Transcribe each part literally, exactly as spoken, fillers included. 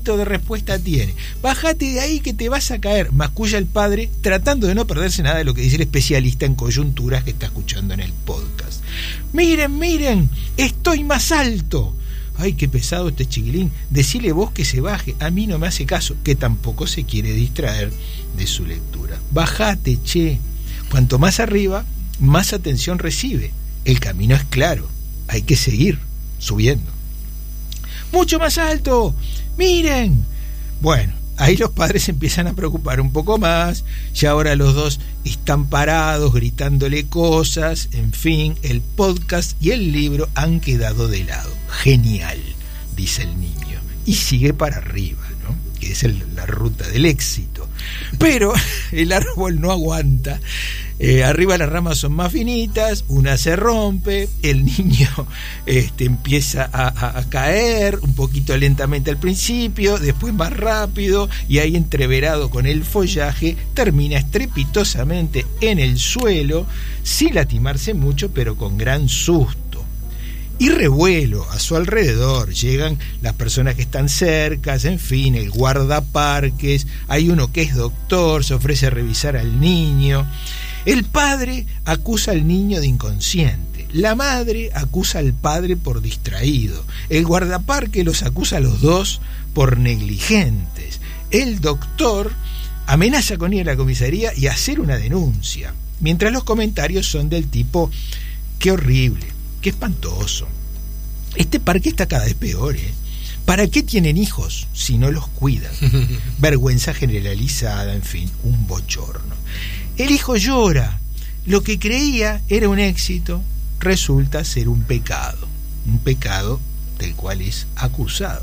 poquito de respuesta tiene. Bájate de ahí que te vas a caer, masculla el padre, tratando de no perderse nada de lo que dice el especialista en coyunturas que está escuchando en el podcast. Miren, miren, estoy más alto. Ay, qué pesado este chiquilín. Decile vos que se baje. A mí no me hace caso, que tampoco se quiere distraer de su lectura. Bájate, che. Cuanto más arriba, más atención recibe. El camino es claro. Hay que seguir subiendo. ¡Mucho más alto! ¡Miren! Bueno, ahí los padres empiezan a preocupar un poco más. Ya ahora los dos están parados, gritándole cosas. En fin, el podcast y el libro han quedado de lado. Genial, dice el niño. Y sigue para arriba, ¿no? Que es el, la ruta del éxito. Pero el árbol no aguanta. Eh, arriba las ramas son más finitas, una se rompe, el niño este, empieza a, a, a caer un poquito lentamente al principio, después más rápido, y ahí entreverado con el follaje termina estrepitosamente en el suelo, sin lastimarse mucho, pero con gran susto. Y revuelo a su alrededor, llegan las personas que están cerca, en fin, el guardaparques, hay uno que es doctor, se ofrece a revisar al niño. El padre acusa al niño de inconsciente, la madre acusa al padre por distraído, el guardaparque los acusa a los dos por negligentes, el doctor amenaza con ir a la comisaría y hacer una denuncia, mientras los comentarios son del tipo: qué horrible, qué espantoso, este parque está cada vez peor, ¿eh? ¿Para qué tienen hijos si no los cuidan? Vergüenza generalizada, en fin, un bochorno. El hijo llora. Lo que creía era un éxito resulta ser un pecado. Un pecado del cual es acusado.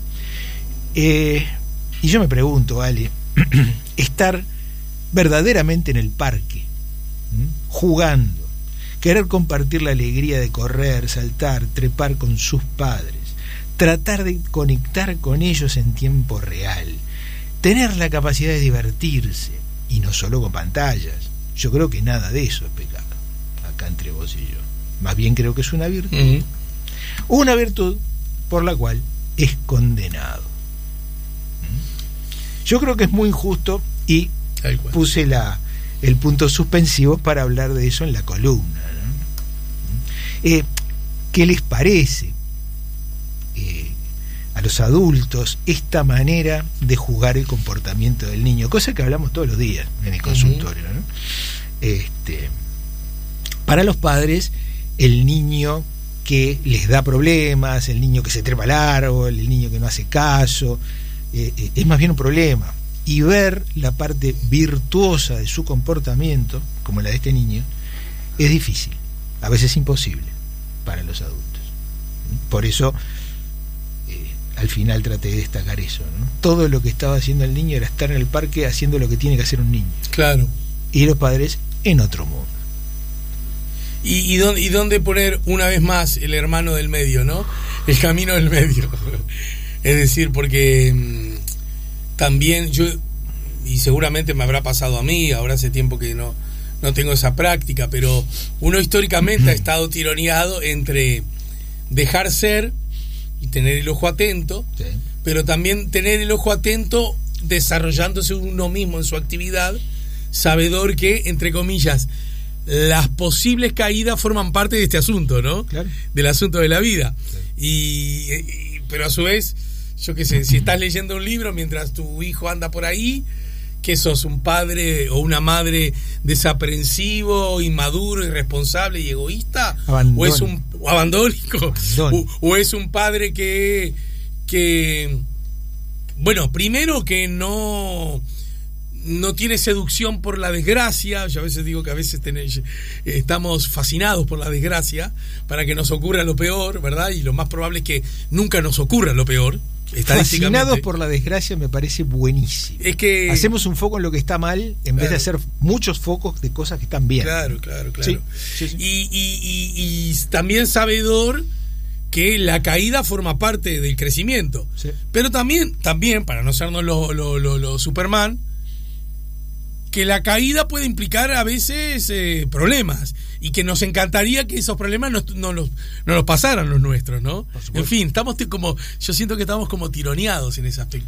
Eh, y yo me pregunto, Ale, estar verdaderamente en el parque, ¿m? jugando, querer compartir la alegría de correr, saltar, trepar con sus padres, tratar de conectar con ellos en tiempo real, tener la capacidad de divertirse, y no solo con pantallas. Yo creo que nada de eso es pecado, acá entre vos y yo. Más bien creo que es una virtud. Uh-huh. Una virtud por la cual es condenado. Yo creo que es muy injusto y puse la, el punto suspensivo para hablar de eso en la columna, ¿no? Eh, ¿Qué les parece eh, a los adultos esta manera de juzgar el comportamiento del niño? Cosa que hablamos todos los días en el consultorio, ¿no? Este, para los padres, el niño que les da problemas, el niño que se trepa al árbol, el niño que no hace caso, eh, eh, es más bien un problema. Y ver la parte virtuosa de su comportamiento, como la de este niño, es difícil, a veces imposible para los adultos. Por eso al final traté de destacar eso, ¿no? Todo lo que estaba haciendo el niño era estar en el parque haciendo lo que tiene que hacer un niño. Claro. Y los padres en otro mundo. Y, y, dónde, y dónde poner una vez más el hermano del medio, ¿no? El camino del medio. Es decir, porque mmm, también yo, y seguramente me habrá pasado a mí, ahora hace tiempo que no, no tengo esa práctica, pero uno históricamente ha estado tironeado entre dejar ser y tener el ojo atento, sí, pero también tener el ojo atento desarrollándose uno mismo en su actividad, sabedor que, entre comillas, las posibles caídas forman parte de este asunto, ¿no? Claro. Del asunto de la vida. Sí. Y, y pero a su vez, yo qué sé, si estás leyendo un libro mientras tu hijo anda por ahí, ¿qué sos? ¿Un padre o una madre desaprensivo, inmaduro, irresponsable y egoísta? Abandón. ¿O es un abandónico? O, ¿O es un padre que, que bueno, primero que no no tiene seducción por la desgracia? Yo a veces digo que a veces tenés, estamos fascinados por la desgracia para que nos ocurra lo peor, ¿verdad? Y lo más probable es que nunca nos ocurra lo peor. Fascinados por la desgracia me parece buenísimo. Es que hacemos un foco en lo que está mal en claro. vez de hacer muchos focos de cosas que están bien. Claro, claro, claro. Sí, sí, sí. Y, y, y, y también sabedor que la caída forma parte del crecimiento. Sí. Pero también, también para no sernos los lo, lo, lo Superman, que la caída puede implicar a veces eh, problemas, y que nos encantaría que esos problemas no, no, los, no los pasaran los nuestros, ¿no? En fin, estamos como, yo siento que estamos como tironeados en ese aspecto.